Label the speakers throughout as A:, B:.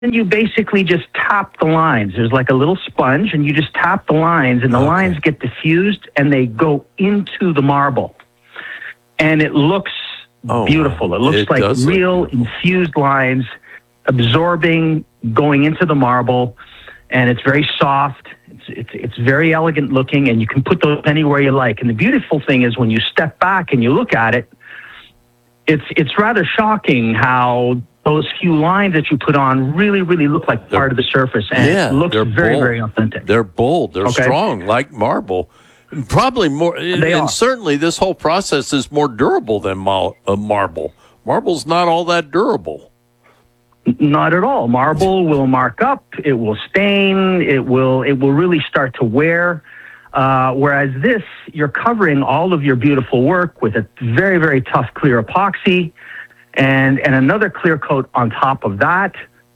A: you basically just tap the lines. There's like a little sponge, and you just tap the lines, and the lines get diffused, and they go into the marble. And it looks beautiful. It looks like real infused lines absorbing, going into the marble, and it's very soft. It's very elegant looking, and you can put those anywhere you like. And the beautiful thing is when you step back and you look at it, it's rather shocking how those few lines that you put on really, really look like part of the surface, and it looks very, very authentic.
B: They're bold. They're strong, like marble. Probably more, and certainly this whole process is more durable than marble. Marble's not all that durable.
A: Not at all. Marble will mark up. It will stain. It will really start to wear. Whereas this, you're covering all of your beautiful work with a very, very tough clear epoxy, and another clear coat on top of that.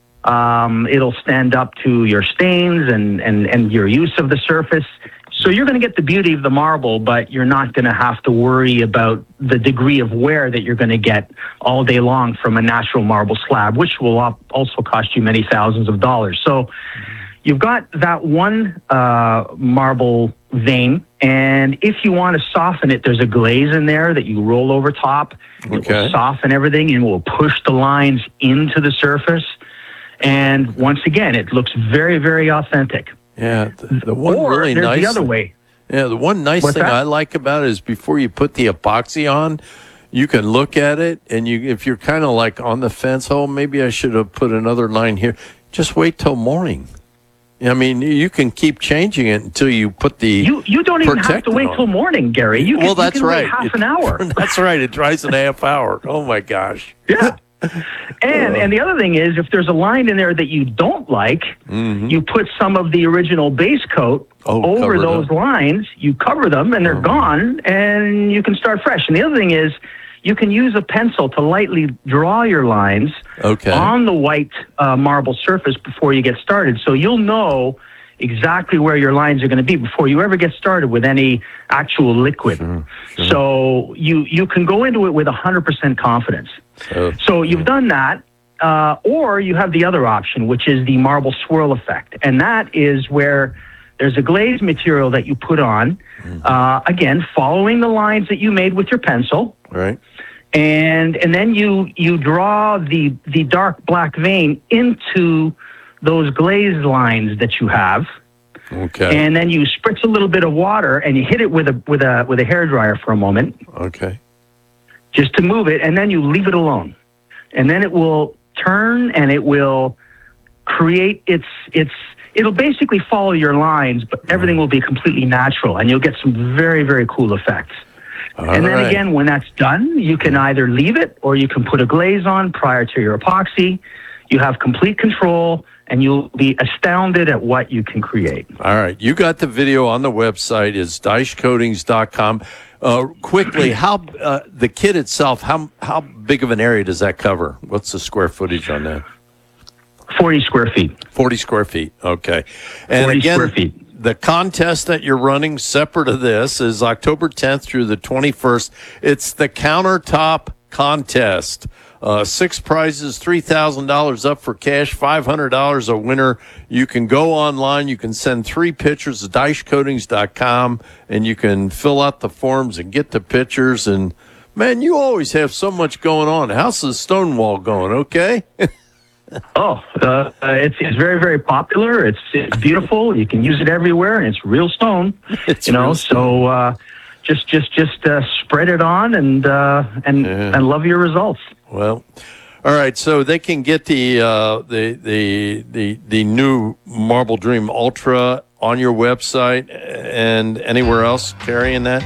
A: It'll stand up to your stains and your use of the surface. So you're going to get the beauty of the marble, but you're not going to have to worry about the degree of wear that you're going to get all day long from a natural marble slab, which will also cost you many thousands of dollars. So you've got that one marble vein, and if you want to soften it, there's a glaze in there that you roll over top. It will soften everything and will push the lines into the surface. And once again, it looks very, very authentic.
B: Yeah, the one really nice.
A: The other way.
B: Yeah, the one nice thing I like about it is before you put the epoxy on, you can look at it, and if you're kind of like on the fence, maybe I should have put another line here. Just wait till morning. I mean, you can keep changing it until you put the
A: You don't even have to wait till morning, Gary. You can wait half an hour.
B: That's right. It dries in a half hour. Oh my gosh.
A: Yeah. And the other thing is, if there's a line in there that you don't like, you put some of the original base coat over those lines, you cover them, and they're gone, and you can start fresh. And the other thing is, you can use a pencil to lightly draw your lines on the white marble surface before you get started. So you'll know exactly where your lines are going to be before you ever get started with any actual liquid. Sure. So you can go into it with 100% confidence. So you've done that, or you have the other option, which is the marble swirl effect. And that is where there's a glaze material that you put on, again, following the lines that you made with your pencil.
B: Right.
A: And then you draw the dark black vein into those glaze lines that you have.
B: Okay.
A: And then you spritz a little bit of water and you hit it with a hairdryer for a moment.
B: Okay.
A: Just to move it, and then you leave it alone. And then it will turn and it will create it'll basically follow your lines, but everything will be completely natural, and you'll get some very, very cool effects. And then again, when that's done, you can either leave it or you can put a glaze on prior to your epoxy. You have complete control, and you'll be astounded at what you can create.
B: All right. You got the video on the website. It's daishcoatings.com. Quickly, how the kit itself, how big of an area does that cover? What's the square footage on that?
A: 40 square feet.
B: 40 square feet. Okay. And
A: 40
B: again,
A: square feet.
B: The contest that you're running separate of this is October 10th through the 21st. It's the Countertop Contest. 6 prizes, $3,000 up for cash, $500 a winner. You can go online. You can send 3 pictures to daishcoatings.com, and you can fill out the forms and get the pictures. And, man, you always have so much going on. How's the Stonewall going, okay?
A: It's very, very popular. It's beautiful. You can use it everywhere, and it's real stone.
B: It's real stone.
A: So just spread it on and love your results.
B: Well, all right. So they can get the new Marble Dream Ultra on your website and anywhere else carrying that.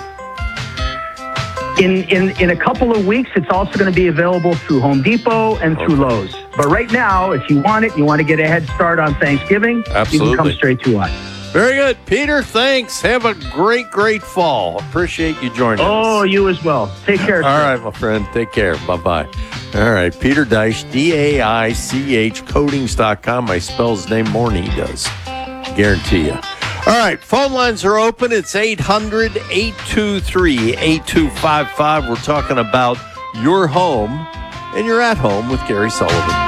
A: In a couple of weeks, it's also going to be available through Home Depot and through Lowe's. But right now, if you want it, you want to get a head start on Thanksgiving,
B: absolutely,
A: you can come straight to us.
B: Very good. Peter, thanks. Have a great fall. Appreciate you joining us.
A: Oh, you as well. Take care.
B: All right, my friend. Take care. Bye-bye. All right. Peter Deich, D-A-I-C-H, coatings.com. I spell his name more than he does. Guarantee you. All right. Phone lines are open. It's 800-823-8255. We're talking about your home, and you're at home with Gary Sullivan.